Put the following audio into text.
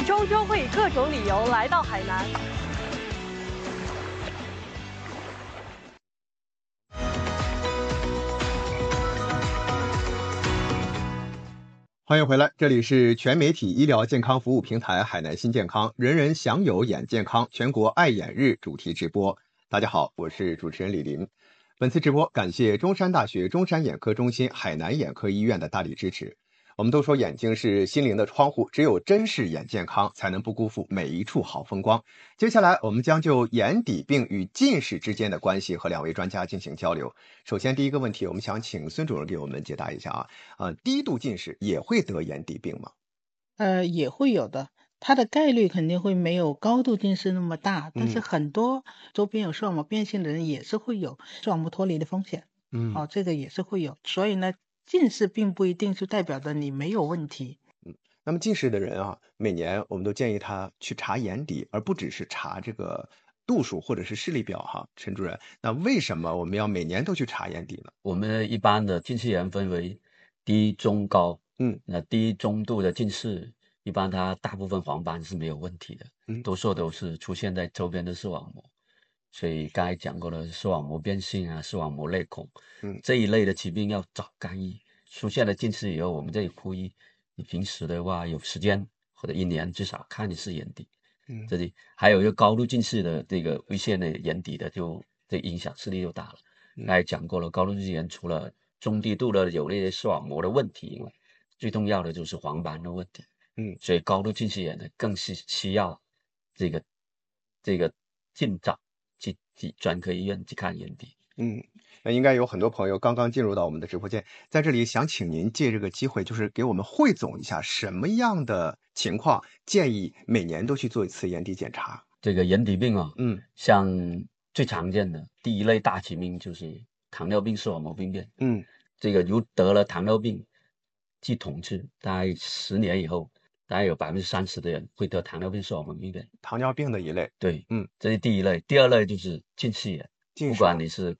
终究会以各种理由来到海南。 欢迎回来，这里是全媒体医疗健康服务平台海南新健康，人人享有眼健康全国爱眼日主题直播。大家好，我是主持人李林。本次直播感谢中山大学中山眼科中心海南眼科医院的大力支持。我们都说眼睛是心灵的窗户，只有珍视眼健康，才能不辜负每一处好风光。接下来我们将就眼底病与近视之间的关系和两位专家进行交流。首先第一个问题，我们想请孙主任给我们解答一下低度近视也会得眼底病吗？ 也会有的，它的概率肯定会没有高度近视那么大，但是很多周边有视网膜变性的人也是会有视网膜脱离的风险。这个也是会有，所以呢，近视并不一定就代表着你没有问题。 那么近视的人每年我们都建议他去查眼底，而不只是查这个度数或者是视力表陈主任，那为什么我们要每年都去查眼底呢？ 我们一般的近视眼分为低、中、高。那低中度的近视，一般它大部分黄斑是没有问题的，多数都是出现在周边的视网膜。所以刚才讲过了，视网膜变性啊，视网膜类孔，这一类的疾病要早干预。出现了近视以后，我们这里呼吁你平时的话有时间或者一年至少看一次眼底。这里还有一个高度近视的这个危险的眼底的，就这影响视力就大了。刚才讲过了，高度近视眼除了中低度的有类视网膜的问题以外，最重要的就是黄斑的问题。所以高度近视眼呢，更是需要这个尽早去专科医院去看眼底。 那应该有很多朋友刚刚进入到我们的直播间，在这里想请您借这个机会，就是给我们汇总一下什么样的情况建议每年都去做一次眼底检查。 这个眼底病像最常见的第一类大疾病就是糖尿病视网膜病变。这个如得了糖尿病，据统计大概10年以后，大概有30%的人会得糖尿病视网膜病变。 糖尿病的一类。 对，这是第一类。第二类就是近视眼，不管你是